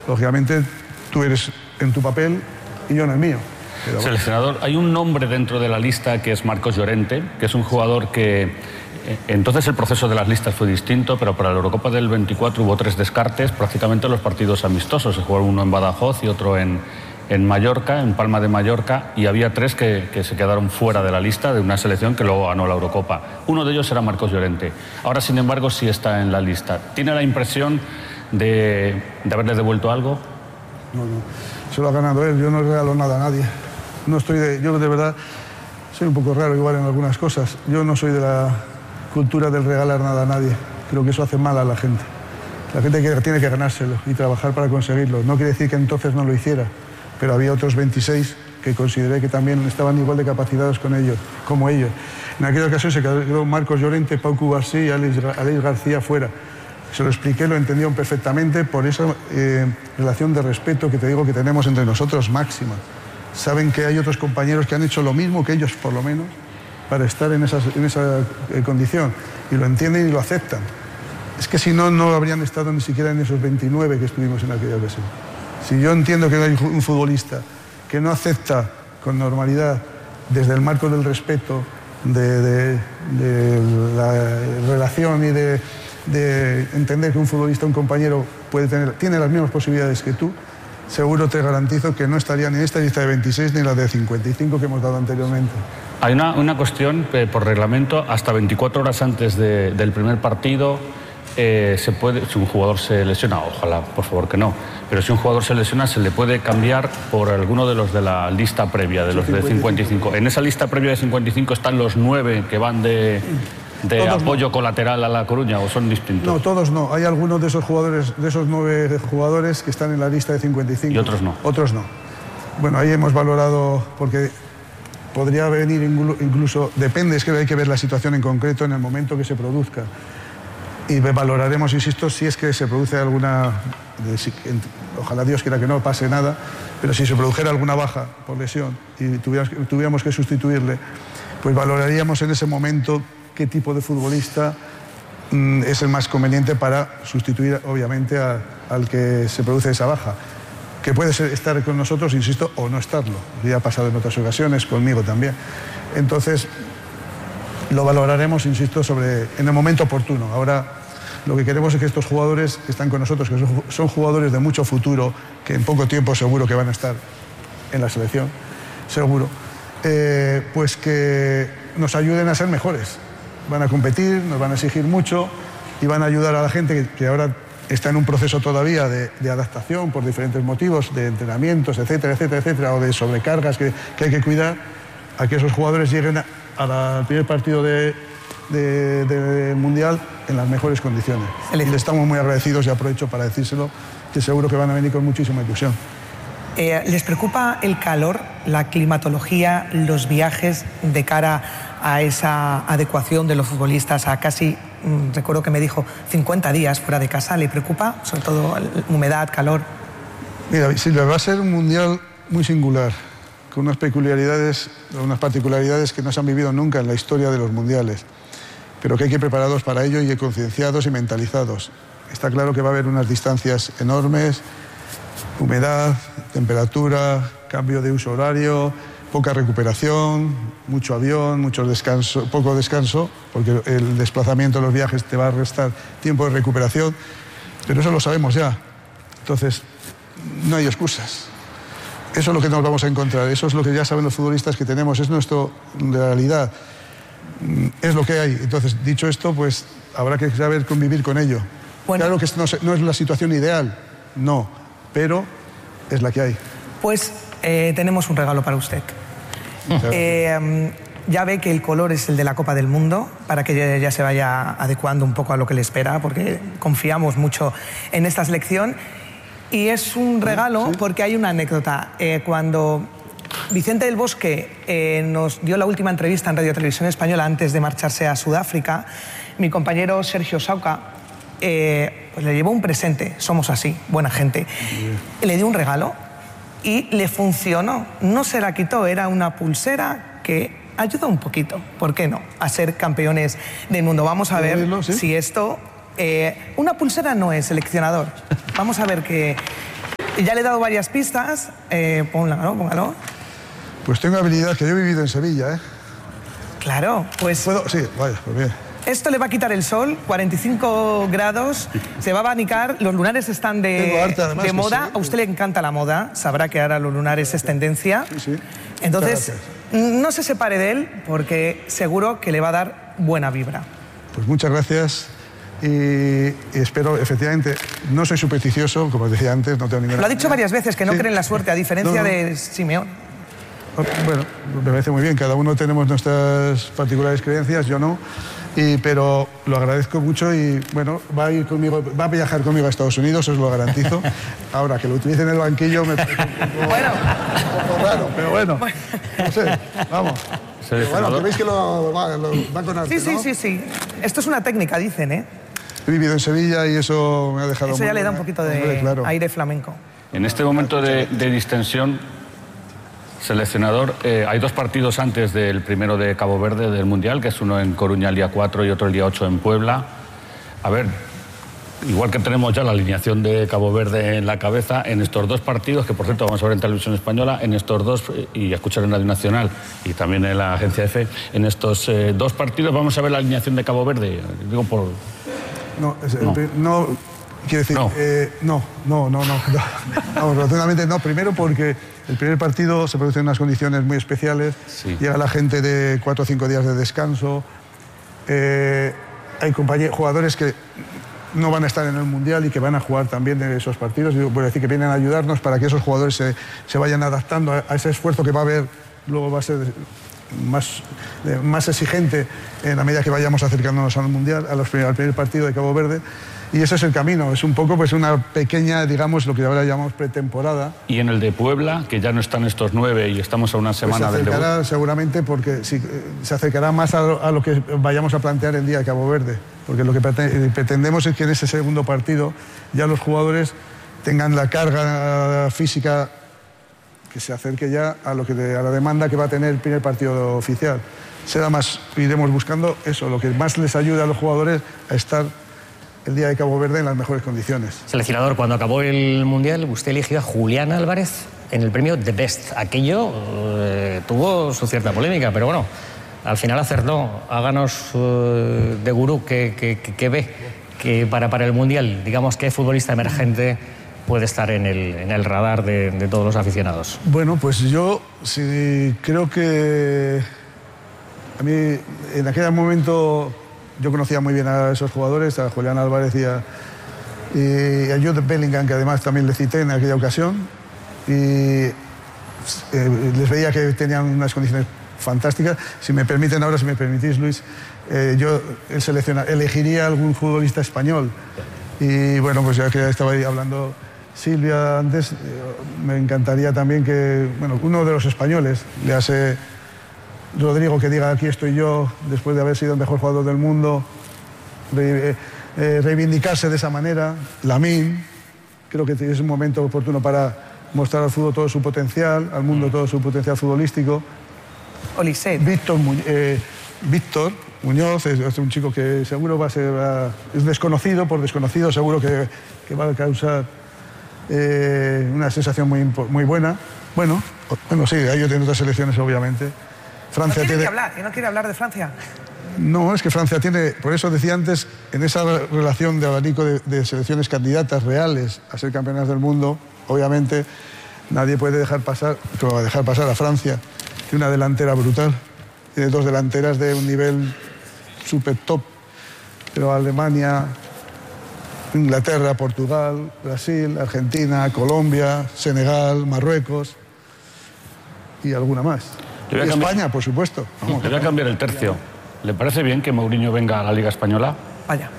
lógicamente tú eres en tu papel y yo en el mío. Pero seleccionador, hay un nombre dentro de la lista que es Marcos Llorente, que es un jugador que... Entonces el proceso de las listas fue distinto, pero para la Eurocopa del 24 hubo 3 descartes, prácticamente en los partidos amistosos. Se jugó uno en Badajoz y otro en Mallorca, en Palma de Mallorca, y había 3 que se quedaron fuera de la lista de una selección que luego ganó la Eurocopa. Uno de ellos era Marcos Llorente. Ahora, sin embargo, sí está en la lista. ¿Tiene la impresión de haberle devuelto algo? No, se lo ha ganado él. Yo no regalo nada a nadie. Yo de verdad soy un poco raro igual en algunas cosas. Yo no soy de la cultura del regalar nada a nadie. Creo que eso hace mal a la gente. La gente tiene que ganárselo y trabajar para conseguirlo. No quiere decir que entonces no lo hiciera, pero había otros 26 que consideré que también estaban igual de capacitados como ellos. En aquella ocasión se quedó Marcos Llorente, Pau Cubarsí y Aleix García fuera. Se lo expliqué, lo entendieron perfectamente por esa relación de respeto que te digo que tenemos entre nosotros máxima. Saben que hay otros compañeros que han hecho lo mismo que ellos, por lo menos, para estar en esa condición. Y lo entienden y lo aceptan. Es que si no, no habrían estado ni siquiera en esos 29 que estuvimos en aquella ocasión. Si yo entiendo que hay un futbolista que no acepta con normalidad, desde el marco del respeto, de la relación y de entender que un futbolista, un compañero, tiene las mismas posibilidades que tú, seguro te garantizo que no estaría ni en esta lista de 26 ni en la de 55 que hemos dado anteriormente. Hay una cuestión, por reglamento, hasta 24 horas antes del primer partido, si un jugador se lesiona, ojalá, por favor que no, pero si un jugador se lesiona, se le puede cambiar por alguno de los de la lista previa, de los de 55. En esa lista previa de 55 están los 9 que van de apoyo colateral a La Coruña, ¿o son distintos? No, todos no. Hay algunos de esos jugadores, de esos 9 jugadores que están en la lista de 55. ¿Y otros no? Otros no. Bueno, ahí hemos valorado, porque podría venir incluso, depende, es que hay que ver la situación en concreto en el momento que se produzca. Y valoraremos, insisto, si es que se produce alguna, ojalá Dios quiera que no pase nada, pero si se produjera alguna baja por lesión y tuviéramos que sustituirle, pues valoraríamos en ese momento qué tipo de futbolista es el más conveniente para sustituir, obviamente, al que se produce esa baja. Que puede estar con nosotros, insisto, o no estarlo. Ya ha pasado en otras ocasiones, conmigo también. Entonces, lo valoraremos, insisto, en el momento oportuno. Ahora, lo que queremos es que estos jugadores que están con nosotros, que son jugadores de mucho futuro, que en poco tiempo seguro que van a estar en la selección, seguro, pues que nos ayuden a ser mejores. Van a competir, nos van a exigir mucho y van a ayudar a la gente que ahora está en un proceso todavía de adaptación por diferentes motivos, de entrenamientos, etcétera, etcétera, etcétera, o de sobrecargas que hay que cuidar, a que esos jugadores lleguen al primer partido del Mundial en las mejores condiciones. Y les estamos muy agradecidos y aprovecho para decírselo, que seguro que van a venir con muchísima ilusión. ¿Les preocupa el calor, la climatología, los viajes de cara a esa adecuación de los futbolistas a casi, recuerdo que me dijo, 50 días fuera de casa? ¿Le preocupa, sobre todo, humedad, calor? Mira, Silvia, va a ser un mundial muy singular, con unas particularidades que no se han vivido nunca en la historia de los mundiales, pero que hay que ir preparados para ello y concienciados y mentalizados. Está claro que va a haber unas distancias enormes, humedad, temperatura, cambio de uso horario, poca recuperación, mucho avión, poco descanso, porque el desplazamiento de los viajes te va a restar tiempo de recuperación, pero eso lo sabemos ya. Entonces, no hay excusas. Eso es lo que nos vamos a encontrar, eso es lo que ya saben los futbolistas que tenemos, es nuestra realidad, es lo que hay. Entonces, dicho esto, pues habrá que saber convivir con ello. Bueno, claro que no es la situación ideal, no, pero es la que hay. Pues tenemos un regalo para usted. Ya ve que el color es el de la Copa del Mundo, para que ya se vaya adecuando un poco a lo que le espera, porque confiamos mucho en esta selección. Y es un regalo porque hay una anécdota. Cuando Vicente del Bosque nos dio la última entrevista en Radio Televisión Española antes de marcharse a Sudáfrica, mi compañero Sergio Sauca pues le llevó un presente. Somos así, buena gente. Le dio un regalo y le funcionó. No se la quitó, era una pulsera que ayuda un poquito, ¿por qué no?, a ser campeones del mundo. Vamos a ver si esto... una pulsera no es seleccionador. Vamos a ver qué Y ya le he dado varias pistas. Póngalo. Pues tengo habilidad, que yo he vivido en Sevilla, ¿eh? Claro, pues... ¿Puedo? Sí, vaya, pues bien. Esto le va a quitar el sol, 45 grados, se va a abanicar, los lunares están de moda. Sí. A usted le encanta la moda, sabrá que ahora los lunares es tendencia. Sí. Entonces, no se separe de él porque seguro que le va a dar buena vibra. Pues muchas gracias y espero, efectivamente, no soy supersticioso, como decía antes, no tengo ninguna... Lo ha dicho varias veces, que no cree en la suerte, a diferencia de Simeón. Bueno, me parece muy bien, cada uno tenemos nuestras particulares creencias, yo no. Pero lo agradezco mucho y bueno, va a viajar conmigo a Estados Unidos, os lo garantizo. Ahora, que lo utilice en el banquillo me parece un poco raro, pero bueno, no sé, vamos. Bueno, que veis que lo va con arte, ¿no? Sí. Esto es una técnica, dicen, ¿eh? He vivido en Sevilla y eso me ha dejado... Eso ya le da un poquito de aire flamenco. En este momento de distensión, seleccionador, hay 2 partidos antes del primero de Cabo Verde del Mundial, que es uno en Coruña el día 4 y otro el día 8 en Puebla. A ver, igual que tenemos ya la alineación de Cabo Verde en la cabeza, en estos 2 partidos, que por cierto vamos a ver en Televisión Española, en estos 2, y a escuchar en Radio Nacional y también en la agencia EFE, en estos 2 partidos vamos a ver la alineación de Cabo Verde. Digo por... No, quiero decir, no, rotundamente no. Primero porque el primer partido se produce en unas condiciones muy especiales, llega la gente de 4 o 5 días de descanso, hay jugadores que no van a estar en el Mundial y que van a jugar también en esos partidos, y voy a decir que vienen a ayudarnos para que esos jugadores se vayan adaptando a ese esfuerzo que va a haber, luego va a ser más exigente en la medida que vayamos acercándonos al Mundial, al primer partido de Cabo Verde. Y ese es el camino, es un poco pues una pequeña, digamos, lo que ahora llamamos pretemporada. Y en el de Puebla, que ya no están estos 9 y estamos a una semana del debut. Se acercará seguramente porque se acercará más a lo que vayamos a plantear el día de Cabo Verde, porque lo que pretendemos es que en ese segundo partido ya los jugadores tengan la carga física que se acerque ya a la demanda que va a tener el primer partido oficial. Será más, iremos buscando eso, lo que más les ayuda a los jugadores a estar el día de Cabo Verde en las mejores condiciones. Seleccionador, cuando acabó el Mundial, usted eligió a Julián Álvarez en el premio The Best. Aquello tuvo su cierta polémica, pero bueno, al final acertó. Háganos de gurú que ve que para el Mundial, digamos, ¿qué futbolista emergente puede estar en el radar de todos los aficionados? Bueno, pues yo sí, creo que a mí en aquel momento yo conocía muy bien a esos jugadores, a Julián Álvarez y a Jude Bellingham, que además también le cité en aquella ocasión, y les veía que tenían unas condiciones fantásticas. Si me permiten ahora, si me permitís, Luis, yo elegiría algún futbolista español. Y bueno, pues ya que estaba ahí hablando Silvia antes, me encantaría también que, bueno, uno de los españoles, le hace Rodrigo, que diga aquí estoy yo, después de haber sido el mejor jugador del mundo, reivindicarse de esa manera. Lamine, creo que es un momento oportuno para mostrar al fútbol todo su potencial, al mundo todo su potencial futbolístico. Oliseh. Víctor Muñoz es un chico que seguro va a ser, es desconocido, por desconocido seguro que va a causar una sensación muy buena. Bueno, sí, hay otras selecciones, obviamente. Francia ¿No quiere hablar de Francia? No, es que Francia tiene, por eso decía antes, en esa relación de abanico de selecciones candidatas reales a ser campeonas del mundo, obviamente nadie puede dejar pasar a Francia, tiene una delantera brutal, tiene 2 delanteras de un nivel súper top, pero Alemania, Inglaterra, Portugal, Brasil, Argentina, Colombia, Senegal, Marruecos y alguna más. Y España, por supuesto. Le voy a cambiar el tercio. ¿Le parece bien que Mourinho venga a la Liga Española? Vaya.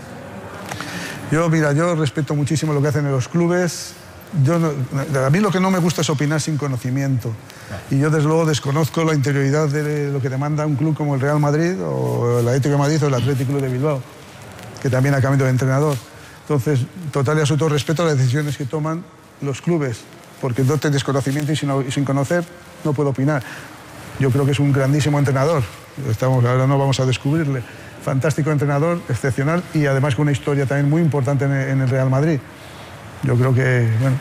Yo respeto muchísimo lo que hacen en los clubes. A mí lo que no me gusta es opinar sin conocimiento. Y yo, desde luego, desconozco la interioridad de lo que demanda un club como el Real Madrid o el Atlético de Madrid o el Atlético Club de Bilbao, que también ha cambiado de entrenador. Entonces, total y absoluto respeto a las decisiones que toman los clubes, porque no tengo desconocimiento y sin conocer no puedo opinar. Yo creo que es un grandísimo entrenador. Ahora no vamos a descubrirle. Fantástico entrenador, excepcional y además con una historia también muy importante en el Real Madrid. Yo creo que, bueno,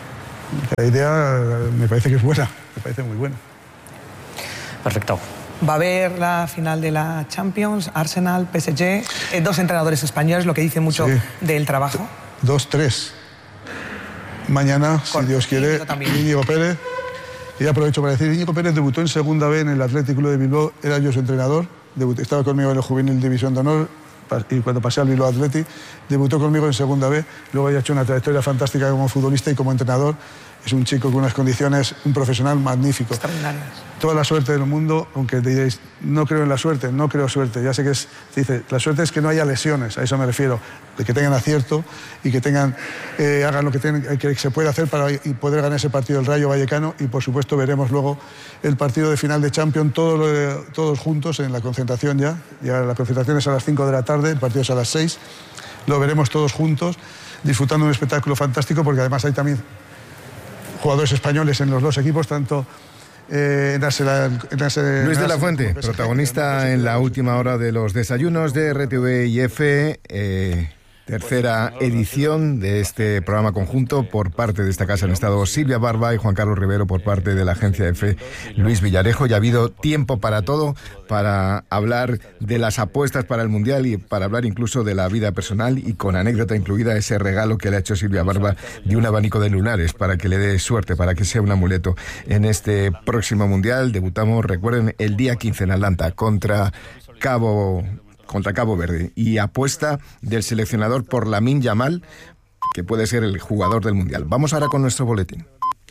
La idea me parece que es buena, me parece muy buena. Perfecto. Va a haber la final de la Champions, Arsenal, PSG, dos entrenadores españoles, lo que dice mucho del trabajo. 2-3. Mañana, si Dios quiere, Íñigo Pérez. Y aprovecho para decir, Íñigo Pérez debutó en segunda B en el Athletic Club de Bilbao, era yo su entrenador, estaba conmigo en el Juvenil División de Honor, y cuando pasé al Bilbao Athletic, debutó conmigo en segunda B, luego ha hecho una trayectoria fantástica como futbolista y como entrenador. Es un chico con unas condiciones, un profesional magnífico. Extraordinarias. Toda la suerte del mundo, aunque diréis, no creo en la suerte, no creo suerte. Ya sé que se dice, la suerte es que no haya lesiones, a eso me refiero. De que tengan acierto y que tengan, hagan lo que se puede hacer para poder ganar ese partido del Rayo Vallecano. Y por supuesto veremos luego el partido de final de Champions, todos juntos en la concentración ya. Ya la concentración es a las 5 de la tarde, el partido es a las 6. Lo veremos todos juntos, disfrutando de un espectáculo fantástico, porque además hay también jugadores españoles en los dos equipos, tanto Luis de la Fuente, protagonista en la última hora de los desayunos de RTV y EFE, tercera edición de este programa conjunto. Por parte de esta casa han estado Silvia Barba y Juan Carlos Rivero, por parte de la agencia EFE Luis Villarejo. Ya ha habido tiempo para todo, para hablar de las apuestas para el Mundial y para hablar incluso de la vida personal, y con anécdota incluida ese regalo que le ha hecho Silvia Barba de un abanico de lunares para que le dé suerte, para que sea un amuleto en este próximo Mundial. Debutamos, recuerden, el día 15 en Atlanta contra Cabo Verde, y apuesta del seleccionador por Lamine Yamal, que puede ser el jugador del Mundial. Vamos ahora con nuestro boletín.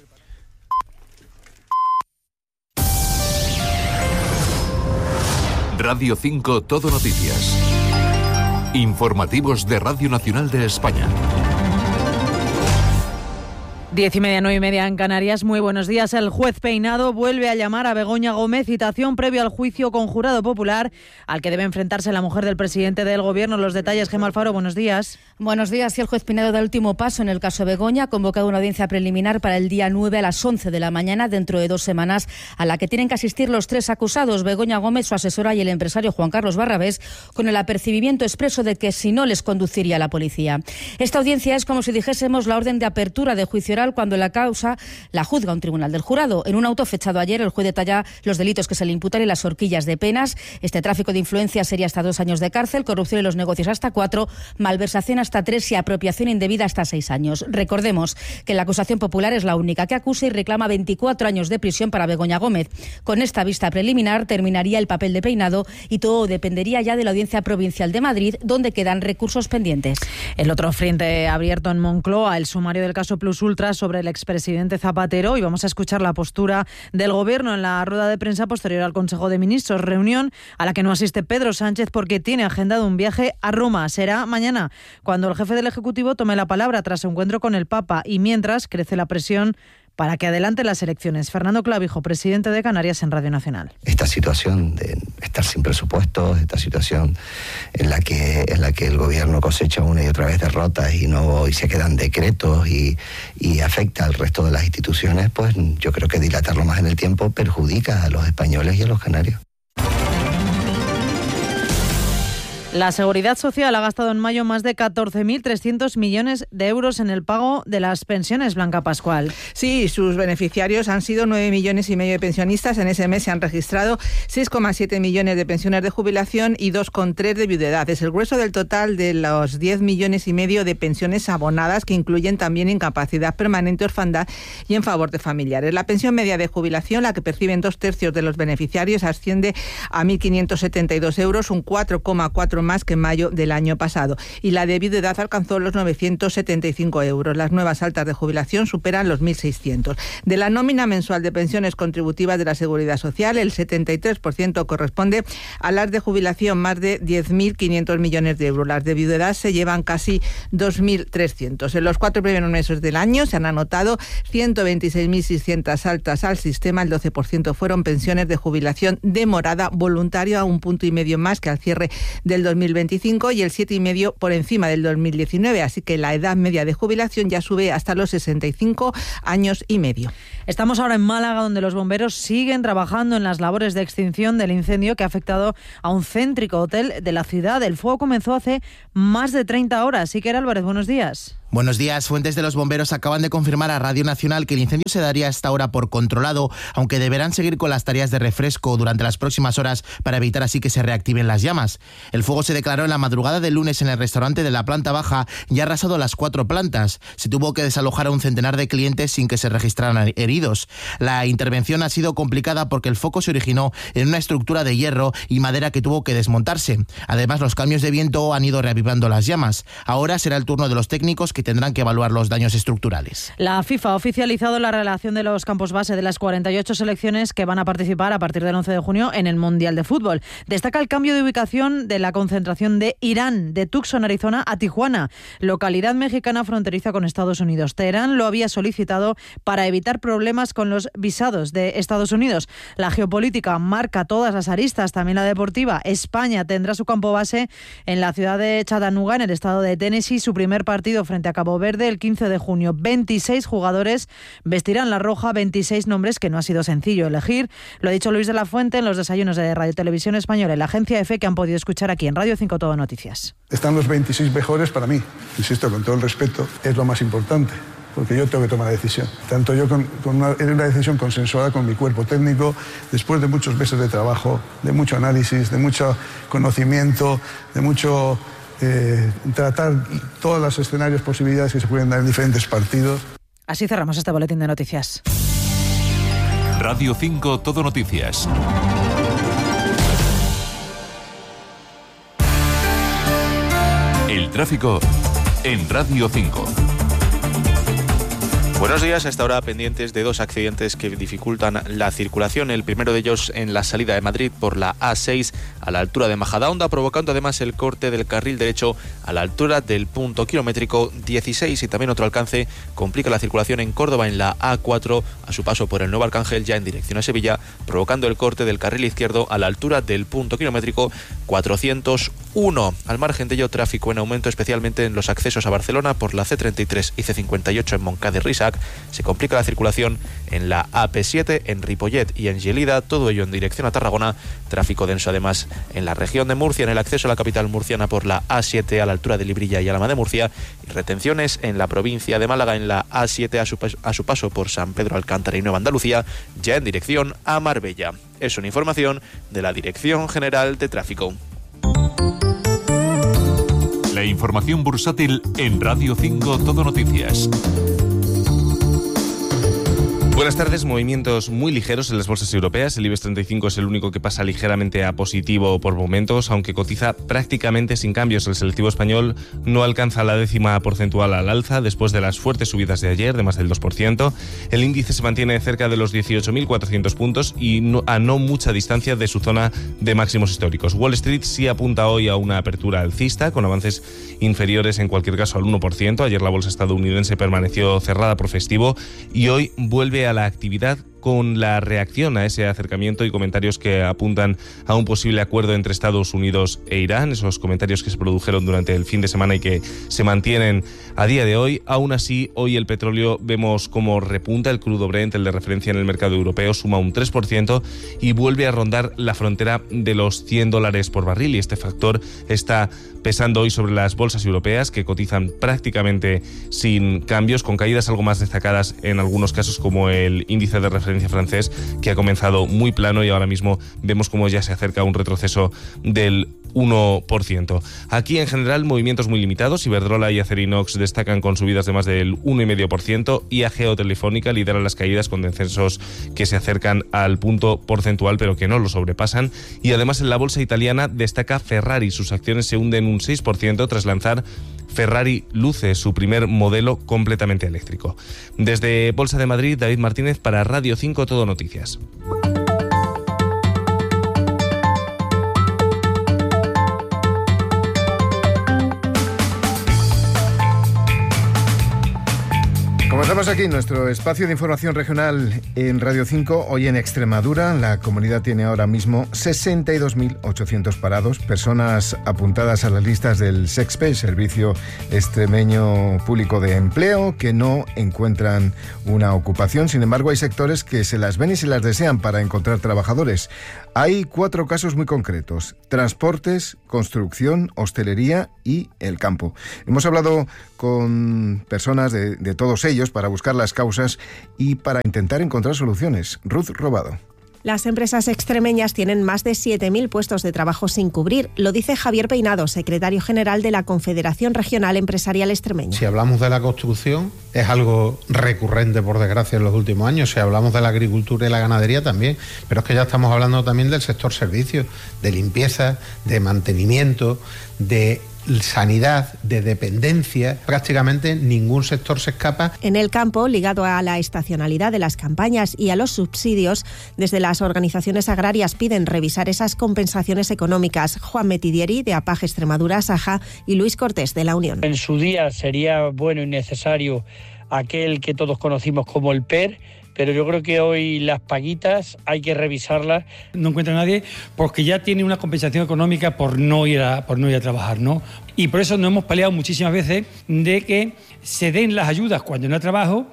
Radio 5 Todo Noticias. Informativos de Radio Nacional de España. 10:30, 9:30 en Canarias. Muy buenos días. El juez Peinado vuelve a llamar a Begoña Gómez, citación previo al juicio con jurado popular al que debe enfrentarse la mujer del presidente del Gobierno. Los detalles, Gemma Alfaro, buenos días. Buenos días. Y el juez Peinado da el último paso en el caso Begoña. Ha convocado una audiencia preliminar para el día 9 a las 11 de la mañana, dentro de 2 semanas, a la que tienen que asistir los 3 acusados, Begoña Gómez, su asesora y el empresario Juan Carlos Barrabés, con el apercibimiento expreso de que si no les conduciría la policía. Esta audiencia es como si dijésemos la orden de apertura de juicio oral cuando la causa la juzga un tribunal del jurado. En un auto fechado ayer, el juez detalla los delitos que se le imputan y las horquillas de penas. Tráfico de influencia sería hasta 2 años de cárcel, corrupción en los negocios hasta 4, malversación hasta 3 y apropiación indebida hasta 6 años. Recordemos que la acusación popular es la única que acusa y reclama 24 años de prisión para Begoña Gómez. Con esta vista preliminar terminaría el papel de Peinado y todo dependería ya de la Audiencia Provincial de Madrid, donde quedan recursos pendientes. El otro frente abierto en Moncloa, el sumario del caso Plus Ultra sobre el expresidente Zapatero, y vamos a escuchar la postura del Gobierno en la rueda de prensa posterior al Consejo de Ministros, reunión a la que no asiste Pedro Sánchez porque tiene agendado un viaje a Roma. Será mañana cuando el jefe del Ejecutivo tome la palabra tras su encuentro con el Papa, y mientras crece la presión para que adelante las elecciones. Fernando Clavijo, presidente de Canarias en Radio Nacional. Esta situación de estar sin presupuestos, esta situación en la que el gobierno cosecha una y otra vez derrotas y se quedan decretos y afecta al resto de las instituciones, pues yo creo que dilatarlo más en el tiempo perjudica a los españoles y a los canarios. La Seguridad Social ha gastado en mayo más de 14.300 millones de euros en el pago de las pensiones, Blanca Pascual. Sí, sus beneficiarios han sido 9,5 millones de pensionistas. En ese mes se han registrado 6,7 millones de pensiones de jubilación y 2,3 de viudedad. Es el grueso del total de los 10,5 millones de pensiones abonadas, que incluyen también incapacidad permanente, orfandad y en favor de familiares. La pensión media de jubilación, la que perciben 2/3 de los beneficiarios, asciende a 1.572 euros, un 4,4 más que en mayo del año pasado, y la de viudedad alcanzó los 975 euros. Las nuevas altas de jubilación superan los 1.600. De la nómina mensual de pensiones contributivas de la Seguridad Social, el 73% corresponde a las de jubilación, más de 10.500 millones de euros. Las de viudedad se llevan casi 2.300. En los 4 primeros meses del año se han anotado 126.600 altas al sistema. El 12% fueron pensiones de jubilación demorada voluntaria, a 1,5 puntos más que al cierre del 2025, y el 7,5% por encima del 2019, así que la edad media de jubilación ya sube hasta los 65 años y medio. Estamos ahora en Málaga, donde los bomberos siguen trabajando en las labores de extinción del incendio que ha afectado a un céntrico hotel de la ciudad. El fuego comenzó hace más de 30 horas. Iker Álvarez, buenos días. Buenos días. Fuentes de los bomberos acaban de confirmar a Radio Nacional que el incendio se daría a esta hora por controlado, aunque deberán seguir con las tareas de refresco durante las próximas horas para evitar así que se reactiven las llamas. El fuego se declaró en la madrugada del lunes en el restaurante de la planta baja y ha arrasado las 4 plantas. Se tuvo que desalojar a un centenar de clientes sin que se registraran heridos. La intervención ha sido complicada porque el foco se originó en una estructura de hierro y madera que tuvo que desmontarse. Además, los cambios de viento han ido reavivando las llamas. Ahora será el turno de los técnicos que tendrán que evaluar los daños estructurales. La FIFA ha oficializado la relación de los campos base de las 48 selecciones que van a participar a partir del 11 de junio en el Mundial de Fútbol. Destaca el cambio de ubicación de la concentración de Irán, de Tucson, Arizona, a Tijuana, localidad mexicana fronteriza con Estados Unidos. Teherán lo había solicitado para evitar problemas con los visados de Estados Unidos. La geopolítica marca todas las aristas, también la deportiva. España tendrá su campo base en la ciudad de Chattanooga, en el estado de Tennessee, su primer partido frente a Cabo Verde el 15 de junio. 26 jugadores vestirán la roja, 26 nombres que no ha sido sencillo elegir. Lo ha dicho Luis de la Fuente en los desayunos de Radio Televisión Española y la agencia EFE, que han podido escuchar aquí en Radio 5 Todo Noticias. Están los 26 mejores para mí. Insisto, con todo el respeto, es lo más importante, porque yo tengo que tomar la decisión. Tanto yo es una decisión consensuada con mi cuerpo técnico, después de muchos meses de trabajo, de mucho análisis, de mucho conocimiento, de mucho tratar todos los escenarios, posibilidades que se pueden dar en diferentes partidos. Así cerramos este boletín de noticias. Radio 5 Todo Noticias. El tráfico en Radio 5. Buenos días. Hasta ahora pendientes de 2 accidentes que dificultan la circulación. El primero de ellos en la salida de Madrid por la A6 a la altura de Majadahonda, provocando además el corte del carril derecho a la altura del punto kilométrico 16, y también otro alcance complica la circulación en Córdoba en la A4 a su paso por el Nuevo Arcángel ya en dirección a Sevilla, provocando el corte del carril izquierdo a la altura del punto kilométrico 401. Al margen de ello, tráfico en aumento especialmente en los accesos a Barcelona por la C33 y C58 en Montcada y Risac. Se complica la circulación en la AP7, en Ripollet y en Gelida, todo ello en dirección a Tarragona. Tráfico denso además en la región de Murcia, en el acceso a la capital murciana por la A7 a la altura de Librilla y Alhama de Murcia, y retenciones en la provincia de Málaga en la A7 a su paso por San Pedro Alcántara y Nueva Andalucía, ya en dirección a Marbella. Es una información de la Dirección General de Tráfico. La información bursátil en Radio 5 Todo Noticias. Buenas tardes. Movimientos muy ligeros en las bolsas europeas. El IBEX 35 es el único que pasa ligeramente a positivo por momentos, aunque cotiza prácticamente sin cambios. El selectivo español no alcanza la décima porcentual al alza después de las fuertes subidas de ayer de más del 2%. El índice se mantiene cerca de los 18.400 puntos y a no mucha distancia de su zona de máximos históricos. Wall Street sí apunta hoy a una apertura alcista, con avances inferiores en cualquier caso al 1%. Ayer la bolsa estadounidense permaneció cerrada por festivo y hoy vuelve a la actividad con la reacción a ese acercamiento y comentarios que apuntan a un posible acuerdo entre Estados Unidos e Irán, esos comentarios que se produjeron durante el fin de semana y que se mantienen a día de hoy. Aún así, hoy el petróleo vemos cómo repunta. El crudo Brent, el de referencia en el mercado europeo, suma un 3% y vuelve a rondar la frontera de los $100 por barril, y este factor está pesando hoy sobre las bolsas europeas, que cotizan prácticamente sin cambios, con caídas algo más destacadas en algunos casos, como el índice de referencia francés, que ha comenzado muy plano y ahora mismo vemos cómo ya se acerca a un retroceso del 1%. Aquí en general movimientos muy limitados. Iberdrola y Acerinox destacan con subidas de más del 1,5%. IAG o Telefónica lideran las caídas con descensos que se acercan al punto porcentual pero que no lo sobrepasan. Y además en la bolsa italiana destaca Ferrari. Sus acciones se hunden un 6% tras lanzar Ferrari Luce, su primer modelo completamente eléctrico. Desde Bolsa de Madrid, David Martínez para Radio 5 Todo Noticias. Comenzamos Estamos aquí en nuestro espacio de información regional en Radio 5. Hoy en Extremadura, la comunidad tiene ahora mismo 62.800 parados, personas apuntadas a las listas del SEXPE, Servicio Extremeño Público de Empleo, que no encuentran una ocupación. Sin embargo, hay sectores que se las ven y se las desean para encontrar trabajadores. Hay 4 casos muy concretos: transportes, construcción, hostelería y el campo. Hemos hablado con personas de todos ellos para buscar las causas y para intentar encontrar soluciones. Ruth Robado. Las empresas extremeñas tienen más de 7.000 puestos de trabajo sin cubrir, lo dice Javier Peinado, secretario general de la Confederación Regional Empresarial Extremeña. Si hablamos de la construcción, es algo recurrente, por desgracia, en los últimos años. Si hablamos de la agricultura y la ganadería, también. Pero es que ya estamos hablando también del sector servicios, de limpieza, de mantenimiento, de sanidad, de dependencia. Prácticamente ningún sector se escapa. En el campo, ligado a la estacionalidad de las campañas y a los subsidios, desde las organizaciones agrarias piden revisar esas compensaciones económicas. Juan Metidieri, de APAG Extremadura, Saja, y Luis Cortés, de La Unión. En su día sería bueno y necesario aquel que todos conocimos como el PER, pero yo creo que hoy las paguitas hay que revisarlas. No encuentra a nadie porque ya tiene una compensación económica por no ir a trabajar, ¿no? Y por eso nos hemos peleado muchísimas veces de que se den las ayudas cuando no hay trabajo,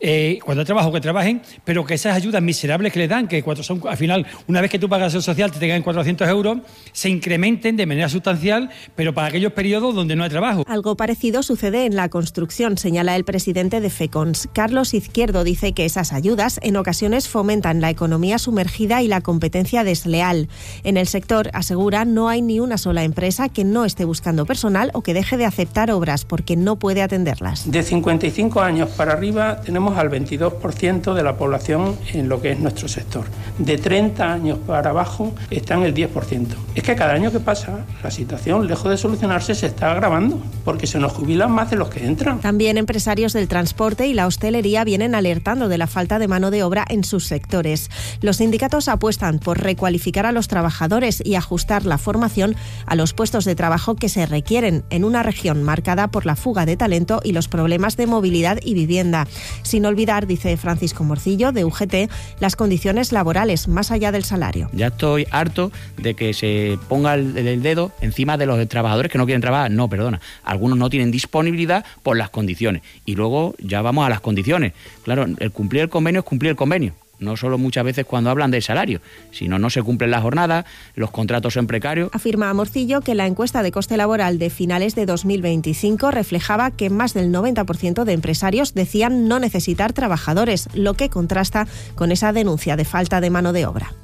que trabajen, pero que esas ayudas miserables que le dan, que son, al final, una vez que tú pagas el social, te tengan 400 euros, se incrementen de manera sustancial, pero para aquellos periodos donde no hay trabajo. Algo parecido sucede en la construcción, señala el presidente de FECONS. Carlos Izquierdo dice que esas ayudas en ocasiones fomentan la economía sumergida y la competencia desleal. En el sector, asegura, no hay ni una sola empresa que no esté buscando personal o que deje de aceptar obras porque no puede atenderlas. De 55 años para arriba tenemos al 22% de la población en lo que es nuestro sector. De 30 años para abajo está en el 10%. Es que cada año que pasa, la situación, lejos de solucionarse, se está agravando, porque se nos jubilan más de los que entran. También empresarios del transporte y la hostelería vienen alertando de la falta de mano de obra en sus sectores. Los sindicatos apuestan por recualificar a los trabajadores y ajustar la formación a los puestos de trabajo que se requieren en una región marcada por la fuga de talento y los problemas de movilidad y vivienda. Sin olvidar, dice Francisco Morcillo, de UGT, las condiciones laborales más allá del salario. Ya estoy harto de que se ponga el dedo encima de los trabajadores que no quieren trabajar. No, perdona, algunos no tienen disponibilidad por las condiciones. Y luego ya vamos a las condiciones. Claro, el cumplir el convenio es cumplir el convenio. No solo muchas veces cuando hablan del salario, sino no se cumplen las jornadas, los contratos son precarios. Afirma Morcillo que la encuesta de coste laboral de finales de 2025 reflejaba que más del 90% de empresarios decían no necesitar trabajadores, lo que contrasta con esa denuncia de falta de mano de obra.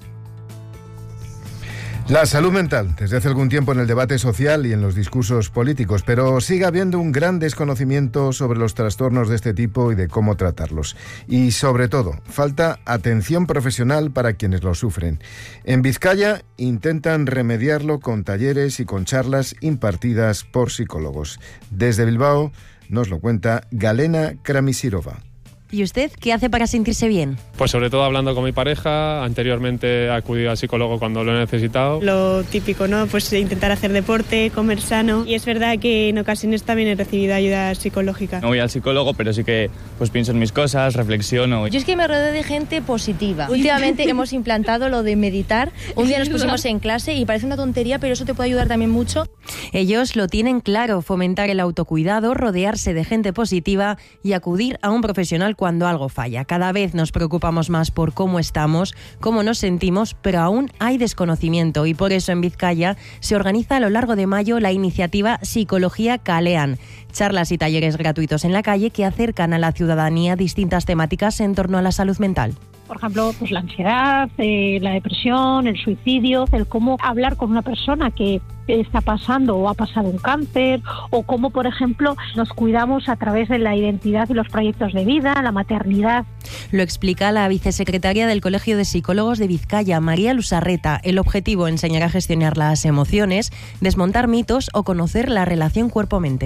La salud mental, desde hace algún tiempo en el debate social y en los discursos políticos, pero sigue habiendo un gran desconocimiento sobre los trastornos de este tipo y de cómo tratarlos. Y sobre todo, falta atención profesional para quienes lo sufren. En Vizcaya intentan remediarlo con talleres y con charlas impartidas por psicólogos. Desde Bilbao nos lo cuenta Galena Kramisirova. ¿Y usted qué hace para sentirse bien? Pues sobre todo hablando con mi pareja. Anteriormente he acudido al psicólogo cuando lo he necesitado. Lo típico, ¿no? Pues intentar hacer deporte, comer sano. Y es verdad que en ocasiones también he recibido ayuda psicológica. No voy al psicólogo, pero sí que pues pienso en mis cosas, reflexiono. Yo es que me rodeo de gente positiva. Últimamente hemos implantado lo de meditar. Un día nos pusimos en clase y parece una tontería, pero eso te puede ayudar también mucho. Ellos lo tienen claro: fomentar el autocuidado, rodearse de gente positiva y acudir a un profesional cuando algo falla. Cada vez nos preocupamos más por cómo estamos, cómo nos sentimos, pero aún hay desconocimiento y por eso en Vizcaya se organiza a lo largo de mayo la iniciativa Psicología Kalean, charlas y talleres gratuitos en la calle que acercan a la ciudadanía distintas temáticas en torno a la salud mental. Por ejemplo, pues la ansiedad, la depresión, el suicidio, el cómo hablar con una persona que está pasando o ha pasado un cáncer, o cómo, por ejemplo, nos cuidamos a través de la identidad y los proyectos de vida, la maternidad. Lo explica la vicesecretaria del Colegio de Psicólogos de Vizcaya, María Lusarreta. El objetivo: enseñar a gestionar las emociones, desmontar mitos o conocer la relación cuerpo-mente.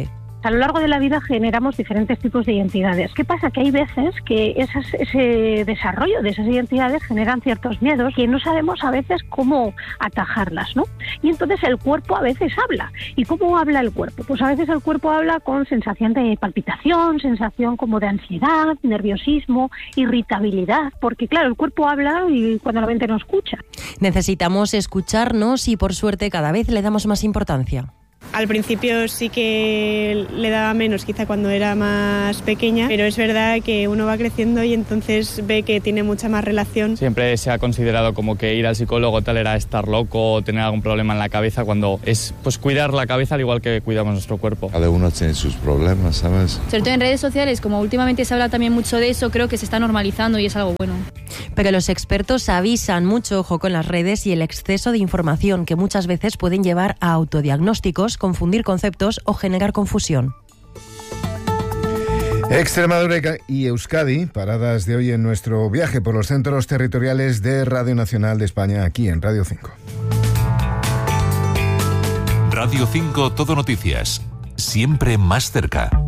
A lo largo de la vida generamos diferentes tipos de identidades. ¿Qué pasa? Que hay veces que ese desarrollo de esas identidades generan ciertos miedos que no sabemos a veces cómo atajarlas, ¿no? Y entonces el cuerpo a veces habla. ¿Y cómo habla el cuerpo? Pues a veces el cuerpo habla con sensación de palpitación, sensación como de ansiedad, nerviosismo, irritabilidad, porque claro, el cuerpo habla y cuando la mente no escucha. Necesitamos escucharnos y por suerte cada vez le damos más importancia. Al principio sí que le daba menos, quizá cuando era más pequeña, pero es verdad que uno va creciendo y entonces ve que tiene mucha más relación. Siempre se ha considerado como que ir al psicólogo tal era estar loco o tener algún problema en la cabeza, cuando es pues cuidar la cabeza al igual que cuidamos nuestro cuerpo. Cada uno tiene sus problemas, ¿sabes? Sobre todo en redes sociales, como últimamente se habla también mucho de eso, creo que se está normalizando y es algo bueno. Pero los expertos avisan mucho ojo con las redes y el exceso de información que muchas veces pueden llevar a autodiagnósticos, confundir conceptos o generar confusión. Extremadura y Euskadi, paradas de hoy en nuestro viaje por los centros territoriales de Radio Nacional de España, aquí en Radio 5. Radio 5 Todo Noticias, siempre más cerca.